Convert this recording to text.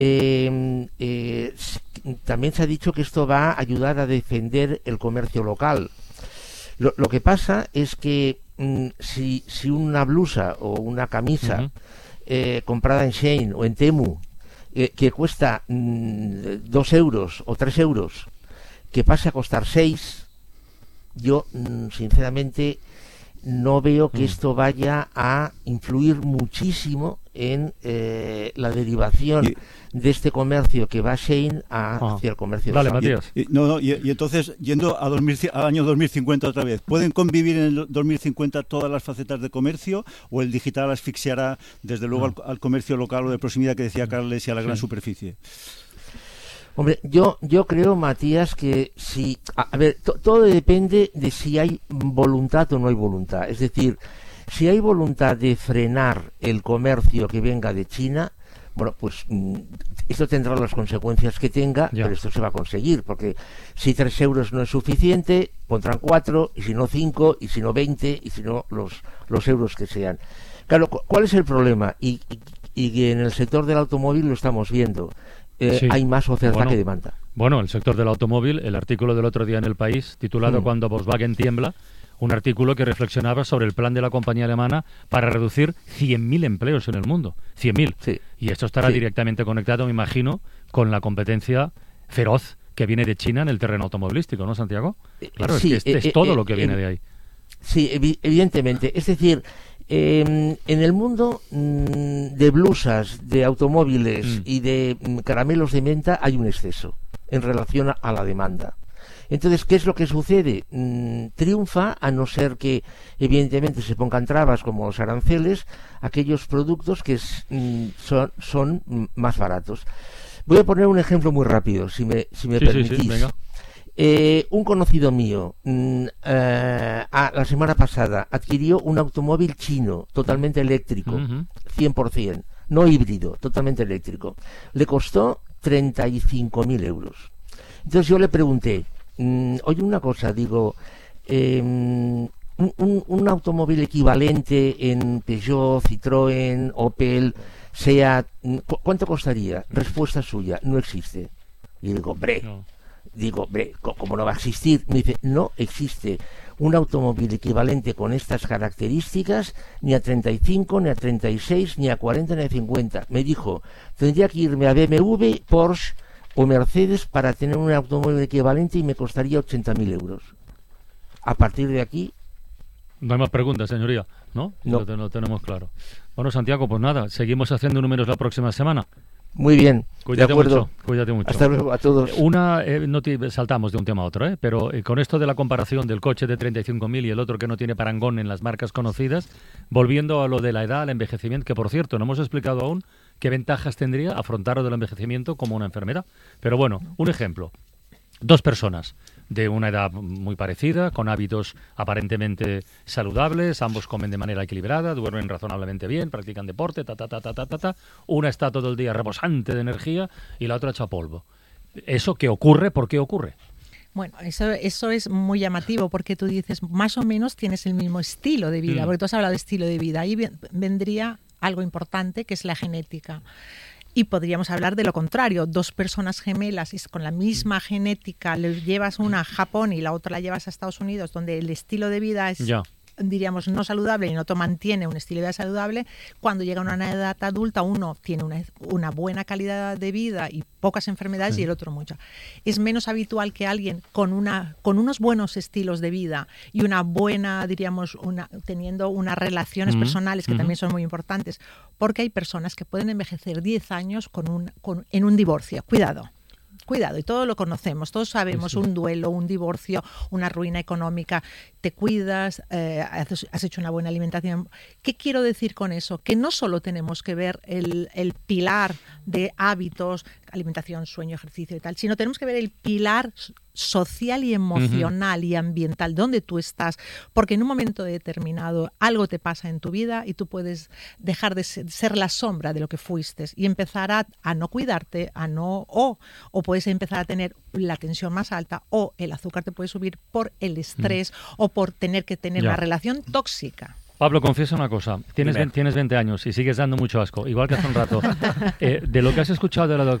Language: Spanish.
también se ha dicho que esto va a ayudar a defender el comercio local. Lo que pasa es que si una blusa o una camisa comprada en Shein o en Temu, que cuesta 2 euros o 3 euros, que pase a costar 6, yo sinceramente no veo que esto vaya a influir muchísimo en la derivación de este comercio que va a Shein hacia el comercio Vale, local. Matías. Y entonces, yendo al año 2050 otra vez, ¿pueden convivir en el 2050 todas las facetas de comercio o el digital asfixiará desde luego al comercio local o de proximidad que decía Carles y a la gran superficie? Hombre, yo creo, Matías, que si... A ver, todo depende de si hay voluntad o no hay voluntad. Es decir, si hay voluntad de frenar el comercio que venga de China, bueno, pues esto tendrá las consecuencias que tenga, pero esto se va a conseguir, porque si 3 euros no es suficiente, pondrán 4, y si no 5, y si no 20, y si no los euros que sean. Claro, ¿cuál es el problema? Y en el sector del automóvil lo estamos viendo. Hay más oferta que demanda. Bueno, el sector del automóvil, el artículo del otro día en El País, titulado Cuando Volkswagen tiembla, un artículo que reflexionaba sobre el plan de la compañía alemana para reducir 100.000 empleos en el mundo. 100.000. Sí. Y esto estará directamente conectado, me imagino, con la competencia feroz que viene de China en el terreno automovilístico, ¿no, Santiago? Claro, es que es todo lo que viene de ahí. Sí, evidentemente. Es decir, en el mundo de blusas, de automóviles y de caramelos de menta hay un exceso en relación a la demanda. Entonces, ¿qué es lo que sucede? Triunfa, a no ser que evidentemente se pongan trabas como los aranceles, aquellos productos que son más baratos. Voy a poner un ejemplo muy rápido, si me permitís. Sí, venga. Un conocido mío la semana pasada adquirió un automóvil chino totalmente eléctrico, 100%, no híbrido, totalmente eléctrico. Le costó 35.000 euros. Entonces yo le pregunté, oye, una cosa, digo, un automóvil equivalente en Peugeot, Citroën, Opel, Seat, ¿cuánto costaría? Respuesta suya, no existe. Y digo, hombre, ¿cómo no va a existir? Me dice, no existe un automóvil equivalente con estas características ni a 35, ni a 36, ni a 40, ni a 50. Me dijo, tendría que irme a BMW, Porsche o Mercedes para tener un automóvil equivalente y me costaría 80.000 euros. A partir de aquí... No hay más preguntas, señoría, ¿no? No. Lo tenemos claro. Bueno, Santiago, pues nada, seguimos haciendo números la próxima semana. Muy bien, Cuídate de acuerdo. Cuídate mucho. Hasta luego a todos. Saltamos de un tema a otro, pero con esto de la comparación del coche de 35.000 y el otro que no tiene parangón en las marcas conocidas, volviendo a lo de la edad, al envejecimiento, que por cierto no hemos explicado aún qué ventajas tendría afrontar lo del envejecimiento como una enfermedad. Pero bueno, un ejemplo. 2 personas de una edad muy parecida, con hábitos aparentemente saludables, ambos comen de manera equilibrada, duermen razonablemente bien, practican deporte, Una está todo el día rebosante de energía y la otra echa polvo. ¿Eso qué ocurre? ¿Por qué ocurre? Bueno, eso es muy llamativo porque tú dices, más o menos tienes el mismo estilo de vida, porque tú has hablado de estilo de vida. Ahí vendría algo importante que es la genética. Y podríamos hablar de lo contrario, 2 personas gemelas y con la misma genética, le llevas una a Japón y la otra la llevas a Estados Unidos, donde el estilo de vida es, diríamos, no saludable y el otro mantiene un estilo de vida saludable. Cuando llega a una edad adulta, uno tiene una buena calidad de vida y pocas enfermedades y el otro mucha. Es menos habitual que alguien con unos buenos estilos de vida y una buena, diríamos, teniendo unas relaciones personales que también son muy importantes, porque hay personas que pueden envejecer 10 años en un divorcio. Cuidado, y todos lo conocemos, todos sabemos, un duelo, un divorcio, una ruina económica, te cuidas, has hecho una buena alimentación. ¿Qué quiero decir con eso? Que no solo tenemos que ver el pilar de hábitos, alimentación, sueño, ejercicio y tal, sino tenemos que ver el pilar social y emocional y ambiental, donde tú estás, porque en un momento determinado algo te pasa en tu vida y tú puedes dejar de ser la sombra de lo que fuiste y empezar a no cuidarte, o puedes empezar a tener la tensión más alta o el azúcar te puede subir por el estrés o por tener que tener una relación tóxica. Pablo, confiesa una cosa. Tienes 20 años y sigues dando mucho asco, igual que hace un rato. De lo que has escuchado de la